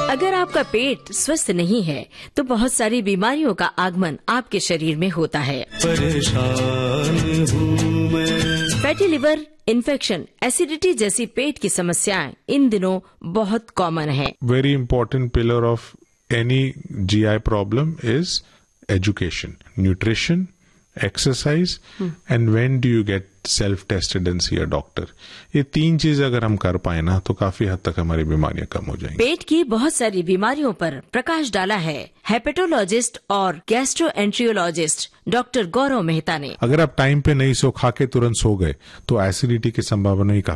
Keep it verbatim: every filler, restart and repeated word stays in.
अगर आपका पेट स्वस्थ नहीं है तो बहुत सारी बीमारियों का आगमन आपके शरीर में होता है। परेशान हूँ मैं। फैटी लिवर, इन्फेक्शन, एसिडिटी जैसी पेट की समस्याएं इन दिनों बहुत कॉमन है। Very important pillar of any G I problem is education, nutrition, exercise, hmm. and when do you get self-tested and see a doctor. ये तीन चीज अगर हम कर पाए ना तो काफी हद तक हमारी बीमारियां कम हो जाएंगी। पेट की बहुत सारी बीमारियों पर प्रकाश डाला है हेपेटोलॉजिस्ट और गैस्ट्रोएंट्रियोलॉजिस्ट डॉक्टर गौरव मेहता ने। अगर आप टाइम पे नहीं सो खा के तुरंत सो गए तो एसिडिटी की संभावना ही